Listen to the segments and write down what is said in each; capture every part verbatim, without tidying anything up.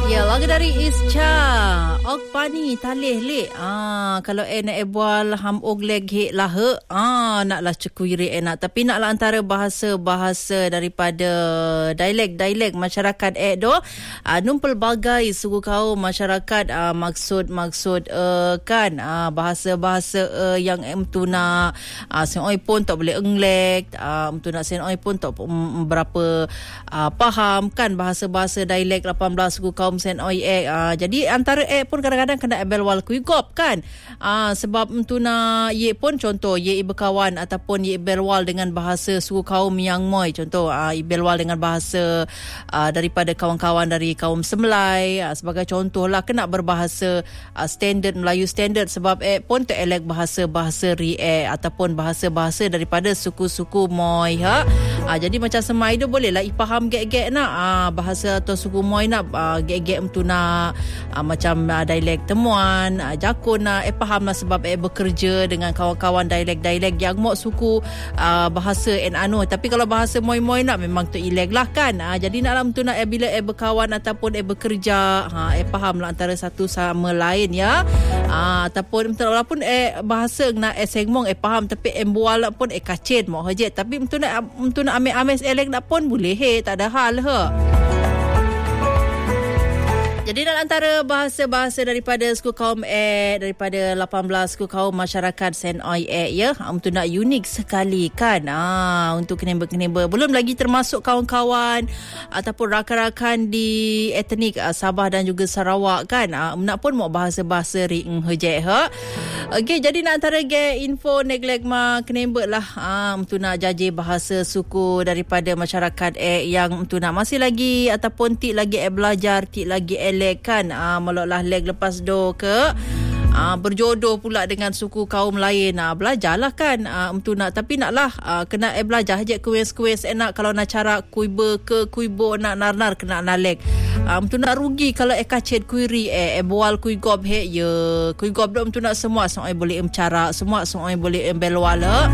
Ya, lagu dari Ischa. Ok pani talih le. Ah, kalau eh nak bual ham og leg he lah he. Ah, naklah cekuiri enak. Tapi naklah antara bahasa-bahasa daripada dialek-dialek masyarakat eh do. Ah, nun pelbagai suku kaum masyarakat ah, maksud-maksud uh, kan ah, bahasa-bahasa uh, yang em tu nak ah, sen oi pun tak boleh englek. Ah, em tu nak sen oi pun tak um, berapa ah, faham kan bahasa-bahasa dialek lapan belas suku kaum sen oi ek. Ah, jadi antara ek pun kadang-kadang kena abel wal kuigop kan. Ah, sebab untuk nak ye pun contoh ye berkawan ataupun ye berwal dengan bahasa suku kaum yang moi contoh ah, ye berwal dengan bahasa ah, daripada kawan-kawan dari kaum Semelai ah, sebagai contoh lah kena berbahasa ah, standard Melayu standard sebab ek pun tak elek bahasa-bahasa ri ek ataupun bahasa-bahasa daripada suku-suku moi ha. Ah, jadi macam semai tu boleh lah ipaham gek-gek nak ah, bahasa atau suku moi nak ah, gek-gek tu nak ah, macam ah, dialek temuan ah, jakun nak eh faham lah sebab eh bekerja dengan kawan-kawan dialek-dialek yang mok suku ah, bahasa en anu tapi kalau bahasa moi-moi nak memang tu ileg lah kan ah, jadi nak lah tu nak eh bila eh berkawan ataupun eh bekerja ha, eh faham lah antara satu sama lain ya ah, ataupun walaupun eh bahasa nak eh sengmong eh faham tapi eh bual pun eh kacet mok hajet tapi tu nak tu nak ame-ames elek nak pun boleh he tak ada hal he. Jadi dalam antara bahasa-bahasa daripada suku kaum ek daripada lapan belas suku kaum masyarakat sen oi ek ya untuk nak unik sekali kan ah untuk keneba-keneba belum lagi termasuk kawan-kawan ataupun rakan-rakan di etnik ah, Sabah dan juga Sarawak kan ah, nak pun mau bahasa-bahasa ring hejek ha. Okey jadi nak antara ge info neglek ma keneba lah ah untuk nak jaji bahasa suku daripada masyarakat ek yang untuk nak masih lagi ataupun tik lagi ek belajar tik lagi ek leg kan ah meloklah leg lepas do ke ah berjodoh pula dengan suku kaum lain ah belajarlah kan ah untuk nak tapi naklah ah, kena eh belajar je kuis-kuis enak kalau nak cara kuibe ke kuibo nak nar-nar kena nak leg ah untuk nak rugi kalau eh kacet kuiri eh, eh bual kuigob he ye kuigob do untuk nak semua semua boleh em cara semua semua boleh em belwala.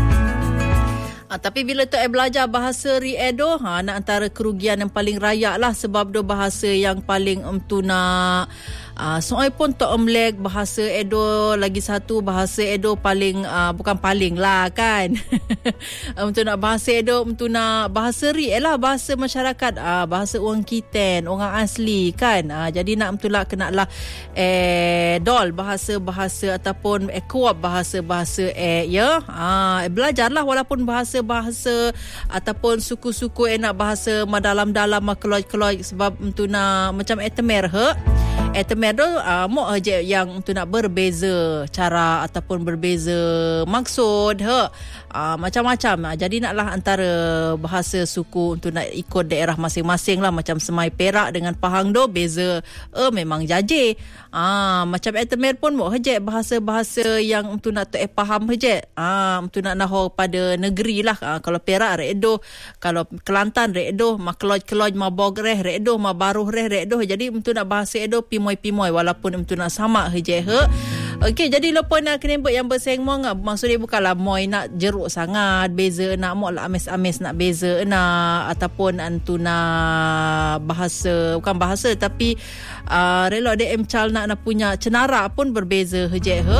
Ha, tapi bila tu eh belajar bahasa ri edo ha nak antara kerugian yang paling rayak lah sebab do bahasa yang paling emtu nak ah uh, soai pun tok emlek bahasa edo lagi satu bahasa edo paling uh, bukan paling lah kan. Untuk nak bahasa edo untuk nak bahasa ri lah bahasa masyarakat uh, bahasa orang Kiten orang asli kan. Uh, jadi nak betul lah kena lah eh dol bahasa-bahasa ataupun eh kuat bahasa-bahasa eh ya. Ah uh, belajarlah walaupun bahasa bahasa ataupun suku-suku enak bahasa madalam-dalam makeloj-keloj sebab untuk nak macam etemer he etemer tu uh, mo aja yang untuk nak berbeza cara ataupun berbeza maksud he uh, macam-macam uh, jadi naklah antara bahasa suku untuk nak ikut daerah masing-masing lah macam Semai Perak dengan Pahang do beza uh, memang jaje uh, macam etemer pun mo aja bahasa-bahasa yang untuk nak tu eh faham aja uh, untuk nak naho pada negeri lah. Ha, kalau Perak redo, kalau Kelantan redo, makeloj-keloj mabog reh redo, mabaruh reh redo. Jadi untuk nak bahasa edo pimoy-pimoy walaupun untuk nak sama je he. Okey, jadi lupa nak kena buat yang bersengmong maksudnya bukanlah moy nak jeruk sangat, beza nak mok lah ames-ames nak beza nak ataupun antu nak bahasa bukan bahasa tapi uh, rela D M Chal nak nak punya cenara pun berbeza je he.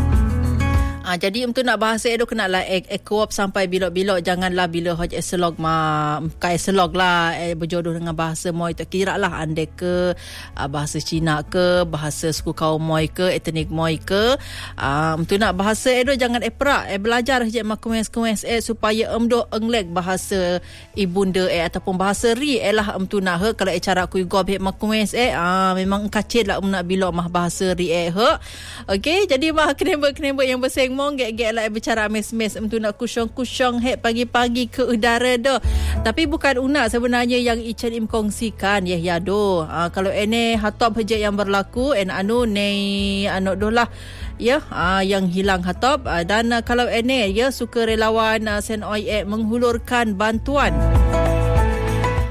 Ah, jadi untuk nak bahasa itu kena lah ek, ek kuap sampai bilok-bilok janganlah bila hoj eselog ma kai eselog lah eh, berjodoh dengan bahasa moi tak kira lah ande ke ah, bahasa Cina ke bahasa suku kaum moi ke etnik moi ke ah, untuk nak bahasa itu jangan eh perak eh belajar je makues-kues eh supaya emdo englek bahasa ibunda eh ataupun bahasa ri eh lah untuk nak he kalau eh cara kui gob he makues eh ah, memang kacit lah um nak bilok mah bahasa ri eh he. Okey jadi mah keneba-keneba yang berseng mong gek-gek lah bercara mes-mes untuk nak kusyong-kusyong hek pagi-pagi ke udara doh. Tapi bukan unak sebenarnya yang Ican im kongsikan ya ya doh. Ha, kalau ene hatop haja yang berlaku en anu ne anu doh lah ya ha, yang hilang hatop ha, dan uh, kalau ene ya suka relawan uh, sen oi ek menghulurkan bantuan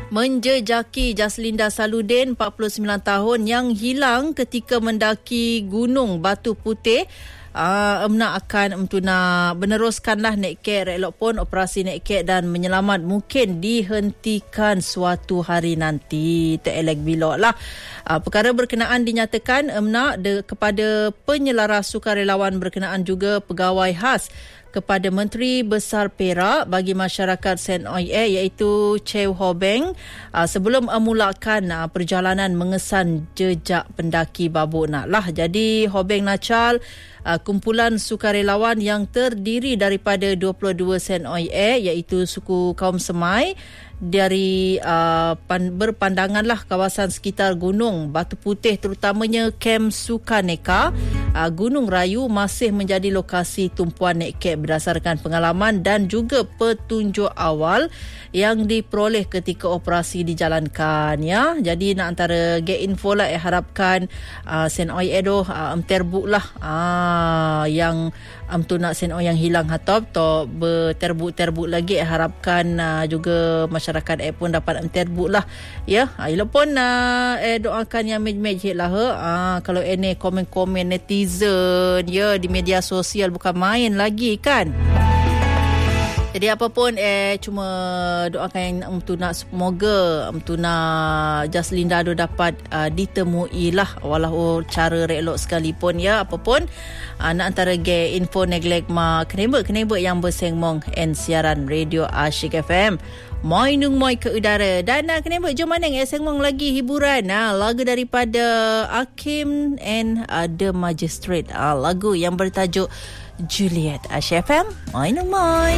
Menjejaki Jaslinda Saludin, empat puluh sembilan tahun, yang hilang ketika mendaki Gunung Batu Putih. Uh, Emna akan mentuna meneruskanlah naik kek, elok pun operasi naik kek dan menyelamat mungkin dihentikan suatu hari nanti. Tak elok bilok lah. Uh, perkara berkenaan dinyatakan Emna de, kepada penyelaras sukarelawan berkenaan juga pegawai khas kepada Menteri Besar Perak bagi masyarakat Saint Oi E iaitu Chew Ho Beng uh, sebelum memulakan uh, perjalanan mengesan jejak pendaki babuk nak lah. Jadi Ho Beng Nacal, uh, kumpulan sukarelawan yang terdiri daripada dua puluh dua Saint Oi E iaitu suku kaum Semai dari uh, pan, berpandanganlah kawasan sekitar Gunung Batu Putih, terutamanya Kem Sukaneka, uh, Gunung Rayu masih menjadi lokasi tumpuan naik kek berdasarkan pengalaman dan juga petunjuk awal yang diperoleh ketika operasi dijalankan, ya. Jadi nak antara get info lah, eh, harapkan uh, Saint Oi E doh uh, terbuk lah uh, yang um, tu nak Saint Oi yang hilang hatop to berterbuk-terbuk lagi, eh, harapkan uh, juga masyarakat eh pun dapat terbuk lah, ya. Uh, Ilo pun uh, eh doakan yang mej-mej lah, uh, kalau ini komen-komen netizen, ya, di media sosial bukan main lagi kan. Jadi apa pun eh cuma doakan yang Mtuna semoga Mtuna Jaslinda do dapat uh, ditemui lah walau cara relok sekalipun, ya. Apa pun uh, nak antara ge info neglek ma keneba-keneba yang bersengmong en siaran radio Asyik F M. Moi nung moi ke udara. Dan nak keneba jom maneng eh sengmong lagi hiburan. Nah, lagu daripada Hakim and uh, The Magistrate. Uh, lagu yang bertajuk Juliet. Asyik F M. Moi nung moi.